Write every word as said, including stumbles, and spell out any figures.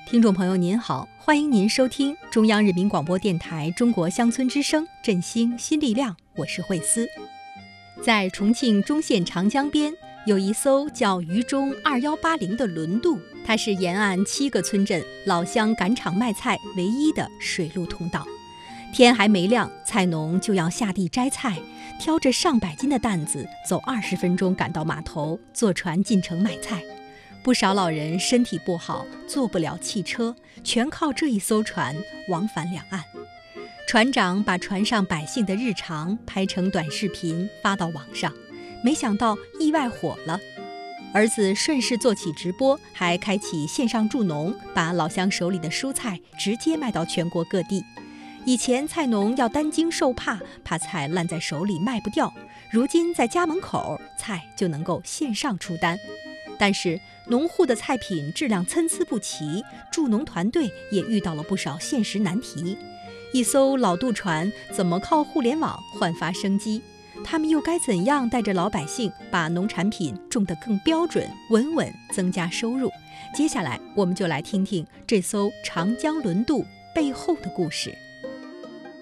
听众朋友您好，欢迎您收听中央人民广播电台中国乡村之声振兴新力量，我是慧思。在重庆中线长江边有一艘叫渝中二一八零的轮渡，它是沿岸七个村镇老乡赶场卖菜唯一的水路通道。天还没亮，菜农就要下地摘菜，挑着上百斤的担子走二十分钟赶到码头，坐船进城买菜。不少老人身体不好，坐不了汽车，全靠这一艘船往返两岸。船长把船上百姓的日常拍成短视频发到网上，没想到意外火了。儿子顺势做起直播，还开启线上助农，把老乡手里的蔬菜直接卖到全国各地。以前菜农要担惊受怕，怕菜烂在手里卖不掉，如今在家门口，菜就能够线上出单。但是农户的菜品质量参差不齐，助农团队也遇到了不少现实难题。一艘老渡船怎么靠互联网焕发生机？他们又该怎样带着老百姓把农产品种得更标准、稳稳增加收入？接下来我们就来听听这艘长江轮渡背后的故事。